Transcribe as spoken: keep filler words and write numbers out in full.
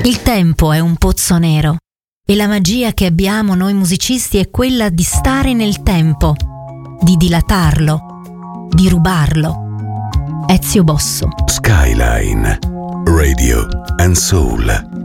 Il tempo è un pozzo nero e la magia che abbiamo noi musicisti è quella di stare nel tempo, di dilatarlo, di rubarlo. Ezio Bosso. Skyline Radio and Soul.